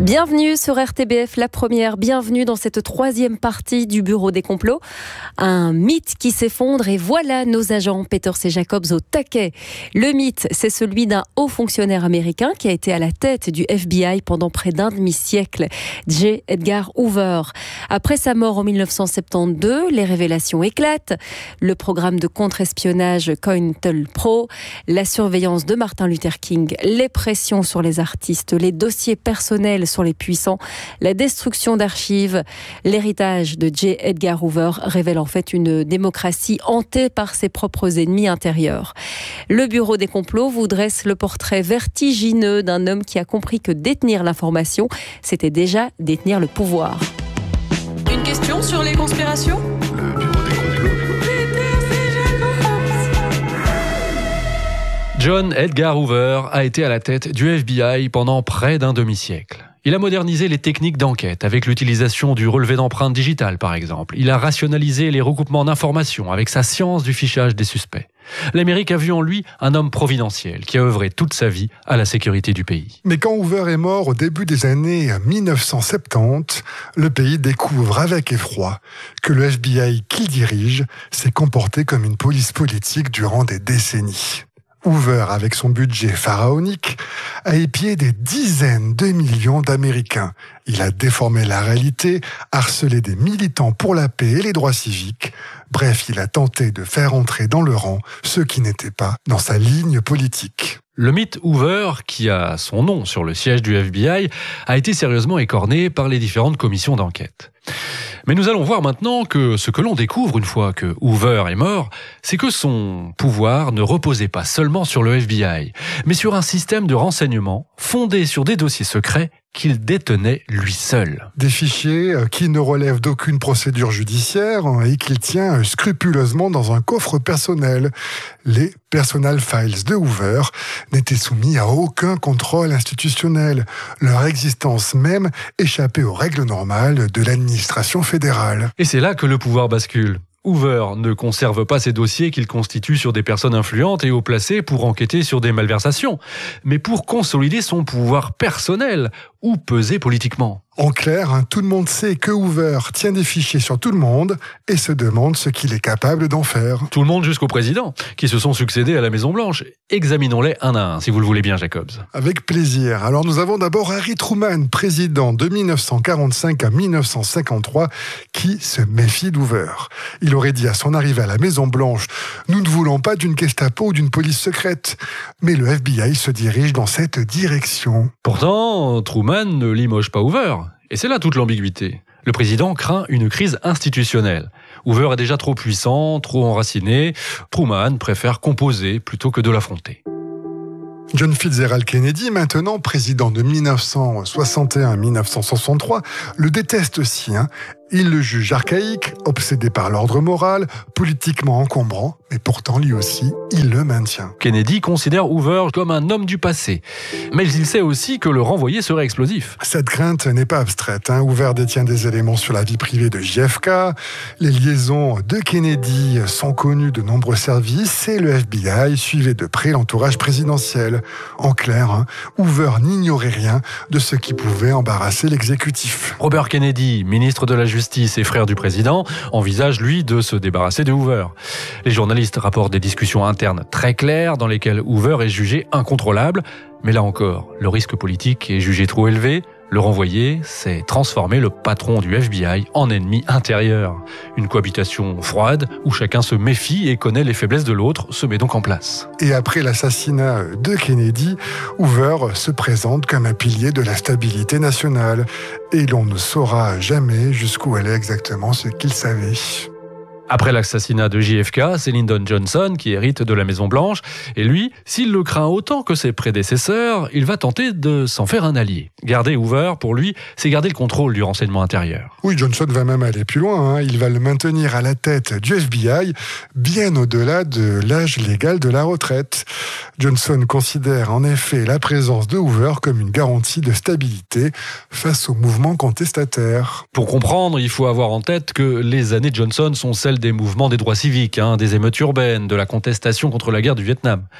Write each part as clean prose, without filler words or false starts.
Bienvenue sur RTBF, la première. Bienvenue dans cette troisième partie du Bureau des complots. Un mythe qui s'effondre et voilà nos agents Peters et Jacobs au taquet. Le mythe, c'est celui d'un haut fonctionnaire américain qui a été à la tête du FBI pendant près d'un demi-siècle, J. Edgar Hoover. Après sa mort en 1972, les révélations éclatent. Le programme de contre-espionnage COINTELPRO, la surveillance de Martin Luther King, les pressions sur les artistes, les dossiers personnels sur les puissants, la destruction d'archives. L'héritage de J. Edgar Hoover révèle en fait une démocratie hantée par ses propres ennemis intérieurs. Le Bureau des complots vous dresse le portrait vertigineux d'un homme qui a compris que détenir l'information, c'était déjà détenir le pouvoir. Une question sur les conspirations ? Le Bureau des complots. John Edgar Hoover a été à la tête du FBI pendant près d'un demi-siècle. Il a modernisé les techniques d'enquête avec l'utilisation du relevé d'empreintes digitales, par exemple. Il a rationalisé les recoupements d'informations avec sa science du fichage des suspects. L'Amérique a vu en lui un homme providentiel qui a œuvré toute sa vie à la sécurité du pays. Mais quand Hoover est mort au début des années 1970, le pays découvre avec effroi que le FBI qu'il dirige s'est comporté comme une police politique durant des décennies. Hoover, avec son budget pharaonique, a épié des dizaines de millions d'Américains. Il a déformé la réalité, harcelé des militants pour la paix et les droits civiques. Bref, il a tenté de faire entrer dans le rang ceux qui n'étaient pas dans sa ligne politique. Le mythe Hoover, qui a son nom sur le siège du FBI, a été sérieusement écorné par les différentes commissions d'enquête. Mais nous allons voir maintenant que ce que l'on découvre une fois que Hoover est mort, c'est que son pouvoir ne reposait pas seulement sur le FBI, mais sur un système de renseignement fondé sur des dossiers secrets qu'il détenait lui seul. Des fichiers qui ne relèvent d'aucune procédure judiciaire et qu'il tient scrupuleusement dans un coffre personnel. Les personal files de Hoover n'étaient soumis à aucun contrôle institutionnel. Leur existence même échappait aux règles normales de l'administration fédérale. Et c'est là que le pouvoir bascule. Hoover ne conserve pas ces dossiers qu'il constitue sur des personnes influentes et haut placées pour enquêter sur des malversations, mais pour consolider son pouvoir personnel ou peser politiquement. En clair, tout le monde sait que Hoover tient des fichiers sur tout le monde et se demande ce qu'il est capable d'en faire. Tout le monde jusqu'au président, qui se sont succédés à la Maison-Blanche. Examinons-les un à un, si vous le voulez bien, Jacobs. Avec plaisir. Alors nous avons d'abord Harry Truman, président de 1945 à 1953, qui se méfie d'Hoover. Il aurait dit à son arrivée à la Maison-Blanche « Nous ne voulons pas d'une Gestapo ou d'une police secrète ». Mais le FBI se dirige dans cette direction. Pourtant, Truman ne limoge pas Hoover. Et c'est là toute l'ambiguïté. Le président craint une crise institutionnelle. Hoover est déjà trop puissant, trop enraciné. Truman préfère composer plutôt que de l'affronter. John Fitzgerald Kennedy, maintenant président de 1961 à 1963, le déteste aussi. Il le juge archaïque, obsédé par l'ordre moral, politiquement encombrant, mais pourtant lui aussi, il le maintient. Kennedy considère Hoover comme un homme du passé. Mais il sait aussi que le renvoyer serait explosif. Cette crainte n'est pas abstraite. Hoover détient des éléments sur la vie privée de JFK. Les liaisons de Kennedy sont connues de nombreux services et le FBI suivait de près l'entourage présidentiel. En clair, Hoover n'ignorait rien de ce qui pouvait embarrasser l'exécutif. Robert Kennedy, ministre de la Justice et frère du président, envisage, lui, de se débarrasser de Hoover. Les journalistes rapportent des discussions internes très claires dans lesquelles Hoover est jugé incontrôlable. Mais là encore, le risque politique est jugé trop élevé. Le renvoyer, c'est transformer le patron du FBI en ennemi intérieur. Une cohabitation froide où chacun se méfie et connaît les faiblesses de l'autre se met donc en place. Et après l'assassinat de Kennedy, Hoover se présente comme un pilier de la stabilité nationale. Et l'on ne saura jamais jusqu'où allait exactement ce qu'il savait. Après l'assassinat de JFK, c'est Lyndon Johnson qui hérite de la Maison-Blanche. Et lui, s'il le craint autant que ses prédécesseurs, il va tenter de s'en faire un allié. Garder Hoover, pour lui, c'est garder le contrôle du renseignement intérieur. Oui, Johnson va même aller plus loin. Il va le maintenir à la tête du FBI, bien au-delà de l'âge légal de la retraite. Johnson considère en effet la présence de Hoover comme une garantie de stabilité face au mouvement contestataire. Pour comprendre, il faut avoir en tête que les années de Johnson sont celles des mouvements des droits civiques, des émeutes urbaines, de la contestation contre la guerre du Vietnam.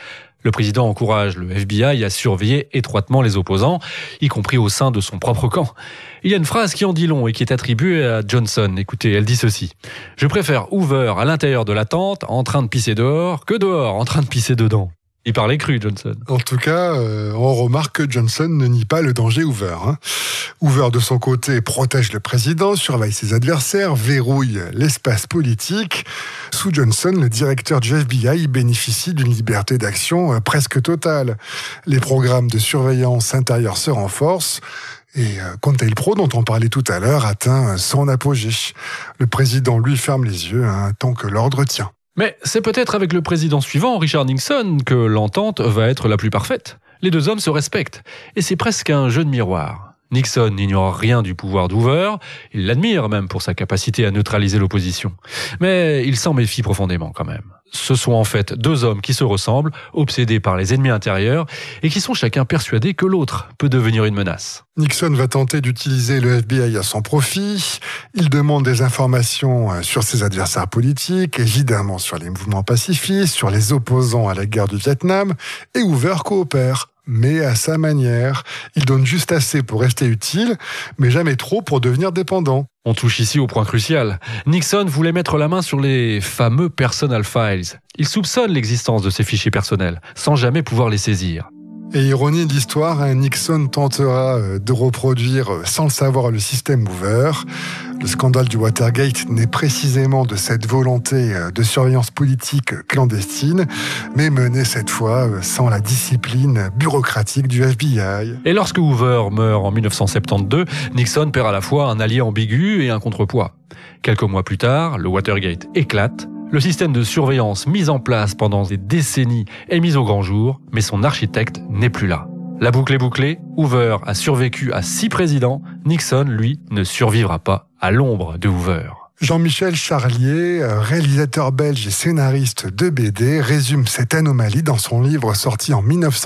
Le président encourage le FBI à surveiller étroitement les opposants, y compris au sein de son propre camp. Il y a une phrase qui en dit long et qui est attribuée à Johnson. Écoutez, elle dit ceci. « Je préfère Hoover à l'intérieur de la tente, en train de pisser dehors, que dehors, en train de pisser dedans. » Il parlait cru, Johnson. En tout cas, on remarque que Johnson ne nie pas le danger Hoover. Hoover, de son côté, protège le président, surveille ses adversaires, verrouille l'espace politique. Sous Johnson, le directeur du FBI bénéficie d'une liberté d'action presque totale. Les programmes de surveillance intérieure se renforcent. Et Contail Pro, dont on parlait tout à l'heure, atteint son apogée. Le président, lui, ferme les yeux tant que l'ordre tient. Mais c'est peut-être avec le président suivant, Richard Nixon, que l'entente va être la plus parfaite. Les deux hommes se respectent, et c'est presque un jeu de miroir. Nixon n'ignore rien du pouvoir d'Hoover, il l'admire même pour sa capacité à neutraliser l'opposition. Mais il s'en méfie profondément quand même. Ce sont en fait deux hommes qui se ressemblent, obsédés par les ennemis intérieurs, et qui sont chacun persuadés que l'autre peut devenir une menace. Nixon va tenter d'utiliser le FBI à son profit. Il demande des informations sur ses adversaires politiques, évidemment sur les mouvements pacifistes, sur les opposants à la guerre du Vietnam, et Hoover coopère. Mais à sa manière, il donne juste assez pour rester utile, mais jamais trop pour devenir dépendant. On touche ici au point crucial. Nixon voulait mettre la main sur les fameux personal files. Il soupçonne l'existence de ces fichiers personnels, sans jamais pouvoir les saisir. Et ironie de l'histoire, Nixon tentera de reproduire sans le savoir le système Hoover. Le scandale du Watergate naît précisément de cette volonté de surveillance politique clandestine, mais menée cette fois sans la discipline bureaucratique du FBI. Et lorsque Hoover meurt en 1972, Nixon perd à la fois un allié ambigu et un contrepoids. Quelques mois plus tard, le Watergate éclate. Le système de surveillance mis en place pendant des décennies est mis au grand jour, mais son architecte n'est plus là. La boucle est bouclée, Hoover a survécu à 6 présidents, Nixon, lui, ne survivra pas à l'ombre de Hoover. Jean-Michel Charlier, réalisateur belge et scénariste de BD, résume cette anomalie dans son livre sorti en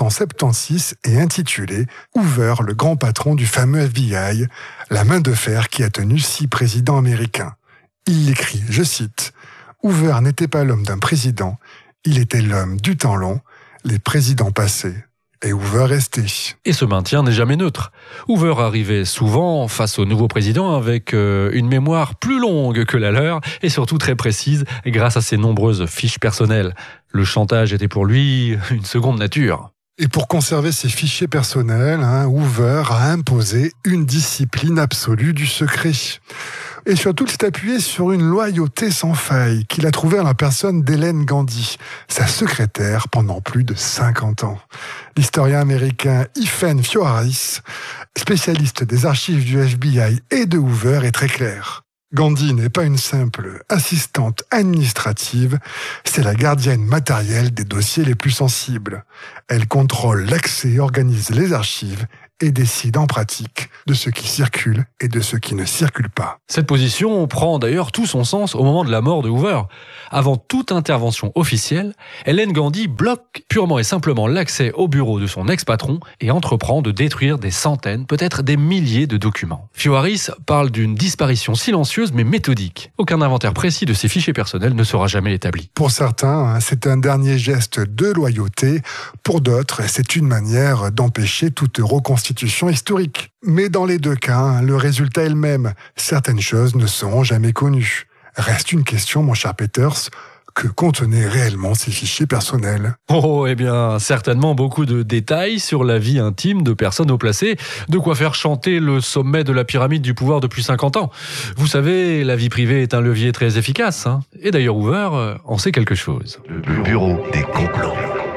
1976 et intitulé « Hoover, le grand patron du fameux FBI, la main de fer qui a tenu 6 présidents américains ». Il écrit, je cite, « Hoover n'était pas l'homme d'un président, il était l'homme du temps long, les présidents passaient. Et Hoover restait. » Et ce maintien n'est jamais neutre. Hoover arrivait souvent face au nouveau président avec une mémoire plus longue que la leur et surtout très précise grâce à ses nombreuses fiches personnelles. Le chantage était pour lui une seconde nature. Et pour conserver ses fichiers personnels, Hoover a imposé une discipline absolue du secret. Et surtout, il s'est appuyé sur une loyauté sans faille qu'il a trouvée en la personne d'Hélène Gandhi, sa secrétaire pendant plus de 50 ans. L'historien américain Ethan Fioraris, spécialiste des archives du FBI et de Hoover, est très clair. Gandhi n'est pas une simple assistante administrative, c'est la gardienne matérielle des dossiers les plus sensibles. Elle contrôle l'accès et organise les archives et décide en pratique de ce qui circule et de ce qui ne circule pas. Cette position prend d'ailleurs tout son sens au moment de la mort de Hoover. Avant toute intervention officielle, Hélène Gandhi bloque purement et simplement l'accès au bureau de son ex-patron et entreprend de détruire des centaines, peut-être des milliers de documents. Fioraris parle d'une disparition silencieuse mais méthodique. Aucun inventaire précis de ses fichiers personnels ne sera jamais établi. Pour certains, c'est un dernier geste de loyauté. Pour d'autres, c'est une manière d'empêcher toute reconstitution historique. Mais dans les deux cas, le résultat est le même. Certaines choses ne seront jamais connues. Reste une question, mon cher Peters. Que contenaient réellement ces fichiers personnels? Oh, eh bien, certainement beaucoup de détails sur la vie intime de personnes haut placées, de quoi faire chanter le sommet de la pyramide du pouvoir depuis 50 ans. Vous savez, la vie privée est un levier très efficace, Et d'ailleurs, Hoover en sait quelque chose. Le bureau des complots.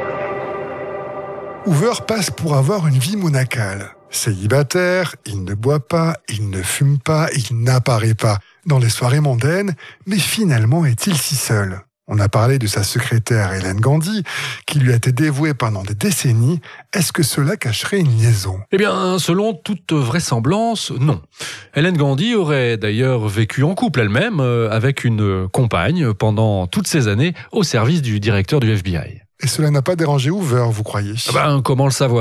Hoover passe pour avoir une vie monacale. Célibataire, il ne boit pas, il ne fume pas, il n'apparaît pas dans les soirées mondaines, mais finalement est-il si seul? On a parlé de sa secrétaire Hélène Gandhi, qui lui a été dévouée pendant des décennies. Est-ce que cela cacherait une liaison? Eh bien, selon toute vraisemblance, non. Hélène Gandhi aurait d'ailleurs vécu en couple elle-même avec une compagne pendant toutes ces années au service du directeur du FBI. Et cela n'a pas dérangé Hoover, vous croyez? Comment le savoir?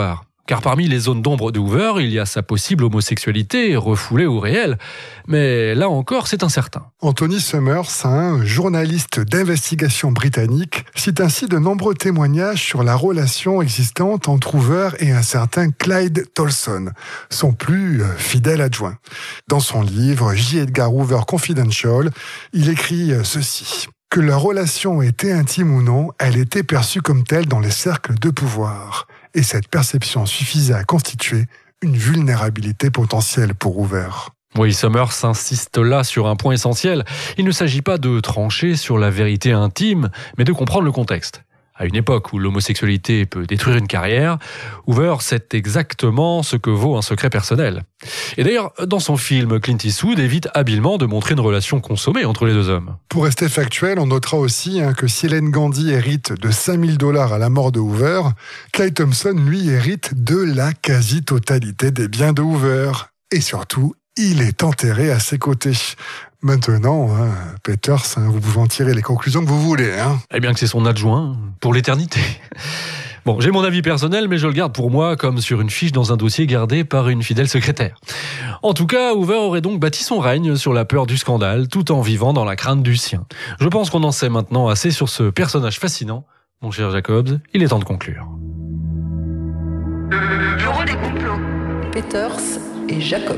Car parmi les zones d'ombre de Hoover, il y a sa possible homosexualité, refoulée ou réelle. Mais là encore, c'est incertain. Anthony Summers, un journaliste d'investigation britannique, cite ainsi de nombreux témoignages sur la relation existante entre Hoover et un certain Clyde Tolson, son plus fidèle adjoint. Dans son livre J. Edgar Hoover Confidential, il écrit ceci. Que leur relation était intime ou non, elle était perçue comme telle dans les cercles de pouvoir. Et cette perception suffisait à constituer une vulnérabilité potentielle pour Hoover. Oui, Summers insiste là sur un point essentiel. Il ne s'agit pas de trancher sur la vérité intime, mais de comprendre le contexte. À une époque où l'homosexualité peut détruire une carrière, Hoover sait exactement ce que vaut un secret personnel. Et d'ailleurs, dans son film, Clint Eastwood évite habilement de montrer une relation consommée entre les deux hommes. Pour rester factuel, on notera aussi que si Helen Gandhi hérite de $5 000 à la mort de Hoover, Clyde Thompson, lui, hérite de la quasi-totalité des biens de Hoover. Et surtout, il est enterré à ses côtés. Maintenant, Peters, vous pouvez en tirer les conclusions que vous voulez. Eh bien que c'est son adjoint, pour l'éternité. Bon, j'ai mon avis personnel, mais je le garde pour moi comme sur une fiche dans un dossier gardé par une fidèle secrétaire. En tout cas, Hoover aurait donc bâti son règne sur la peur du scandale, tout en vivant dans la crainte du sien. Je pense qu'on en sait maintenant assez sur ce personnage fascinant. Mon cher Jacobs, il est temps de conclure. Le bureau des complots. Peters et Jacobs.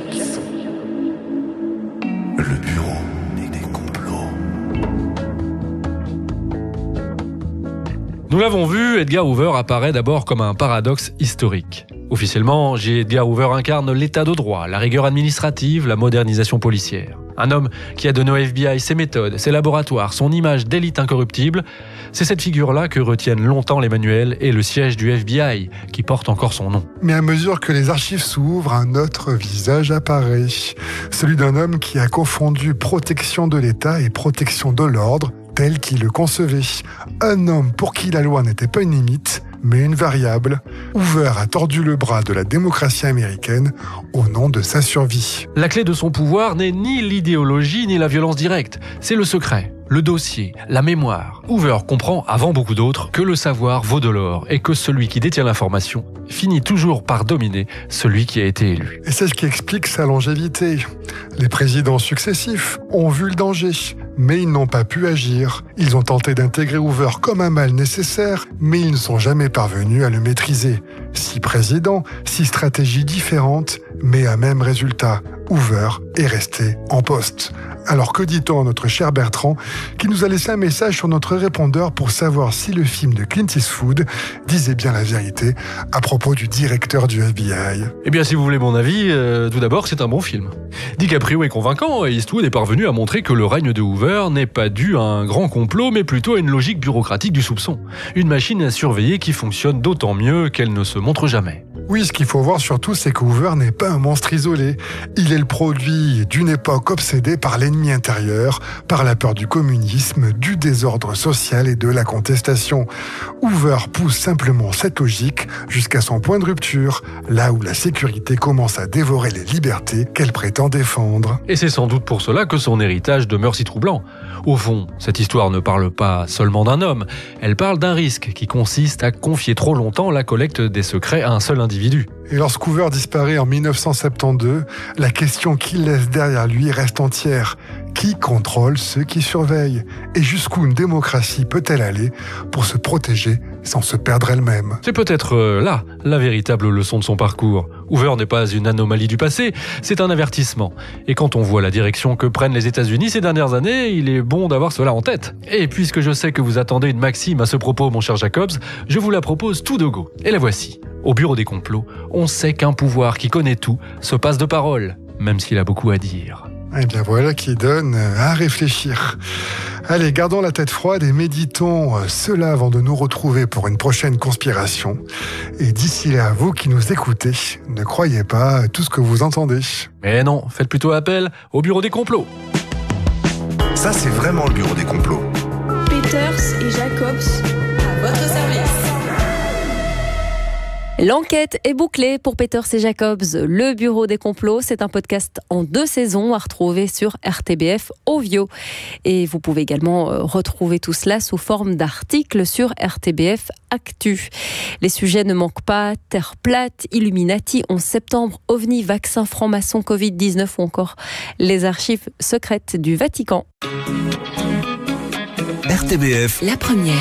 Le bureau des complots. Nous l'avons vu, Edgar Hoover apparaît d'abord comme un paradoxe historique. Officiellement, J. Edgar Hoover incarne l'état de droit, la rigueur administrative, la modernisation policière. Un homme qui a donné au FBI ses méthodes, ses laboratoires, son image d'élite incorruptible. C'est cette figure-là que retiennent longtemps les manuels et le siège du FBI, qui porte encore son nom. Mais à mesure que les archives s'ouvrent, un autre visage apparaît. Celui d'un homme qui a confondu protection de l'État et protection de l'ordre, tel qu'il le concevait. Un homme pour qui la loi n'était pas une limite, mais une variable. Hoover a tordu le bras de la démocratie américaine au nom de sa survie. La clé de son pouvoir n'est ni l'idéologie ni la violence directe, c'est le secret, le dossier, la mémoire. Hoover comprend, avant beaucoup d'autres, que le savoir vaut de l'or et que celui qui détient l'information finit toujours par dominer celui qui a été élu. Et c'est ce qui explique sa longévité. Les présidents successifs ont vu le danger, mais ils n'ont pas pu agir. Ils ont tenté d'intégrer Hoover comme un mal nécessaire, mais ils ne sont jamais parvenus à le maîtriser. 6 présidents, 6 stratégies différentes, mais un même résultat. Hoover est resté en poste. Alors que dit-on à notre cher Bertrand, qui nous a laissé un message sur notre répondeur pour savoir si le film de Clint Eastwood disait bien la vérité à propos du directeur du FBI. Eh bien, si vous voulez mon avis, tout d'abord, c'est un bon film. DiCaprio est convaincant et Eastwood est parvenu à montrer que le règne de Hoover n'est pas dû à un grand complot, mais plutôt à une logique bureaucratique du soupçon. Une machine à surveiller qui fonctionne d'autant mieux qu'elle ne se montre jamais. Oui, ce qu'il faut voir surtout, c'est que Hoover n'est pas un monstre isolé. Il est le produit d'une époque obsédée par l'ennemi intérieur, par la peur du communisme, du désordre social et de la contestation. Hoover pousse simplement cette logique jusqu'à son point de rupture, là où la sécurité commence à dévorer les libertés qu'elle prétend défendre. Et c'est sans doute pour cela que son héritage demeure si troublant. Au fond, cette histoire ne parle pas seulement d'un homme, elle parle d'un risque qui consiste à confier trop longtemps la collecte des secrets à un seul individu. Et lorsqu'Hoover disparaît en 1972, la question qu'il laisse derrière lui reste entière. Qui contrôle ceux qui surveillent? Et jusqu'où une démocratie peut-elle aller pour se protéger sans se perdre elle-même? C'est peut-être là la véritable leçon de son parcours. Hoover n'est pas une anomalie du passé, c'est un avertissement. Et quand on voit la direction que prennent les États-Unis ces dernières années, il est bon d'avoir cela en tête. Et puisque je sais que vous attendez une maxime à ce propos, mon cher Jacobs, je vous la propose tout de go. Et la voici. Au bureau des complots, on sait qu'un pouvoir qui connaît tout se passe de parole, même s'il a beaucoup à dire. Eh bien voilà qui donne à réfléchir. Allez, gardons la tête froide et méditons cela avant de nous retrouver pour une prochaine conspiration. Et d'ici là, vous qui nous écoutez, ne croyez pas à tout ce que vous entendez. Mais non, faites plutôt appel au bureau des complots. Ça, c'est vraiment le bureau des complots. Peters et Jacobs, à votre service. L'enquête est bouclée pour Peters et Jacobs. Le bureau des complots, c'est un podcast en 2 saisons à retrouver sur RTBF Ovio. Et vous pouvez également retrouver tout cela sous forme d'articles sur RTBF Actu. Les sujets ne manquent pas: Terre plate, Illuminati, 11 septembre, OVNI, vaccin franc-maçon, Covid-19 ou encore les archives secrètes du Vatican. RTBF, La première.